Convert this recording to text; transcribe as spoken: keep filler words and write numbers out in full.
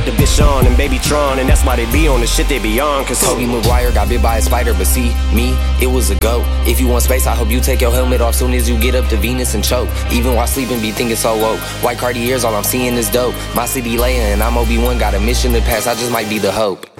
The bitch on and baby Tron, and that's why they be on the shit they be on. Cause Tobey Maguire got bit by a spider, but see, me, it was a go. If you want space, I hope you take your helmet off soon as you get up to Venus and choke. Even while sleeping, be thinking so woke. White Cartiers, all I'm seeing is dope. My city laying, and I'm Obi-Wan, got a mission to pass, I just might be the hope.